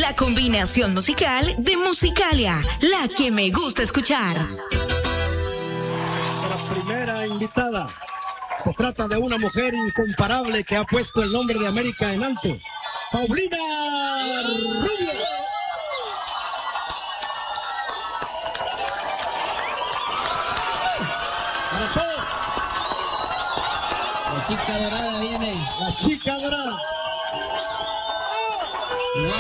la combinación musical de Musicalia, la que me gusta escuchar. La primera invitada. Se trata de una mujer incomparable que ha puesto el nombre de América en alto. Paulina Rubio. Para todos. La chica dorada viene. La chica dorada.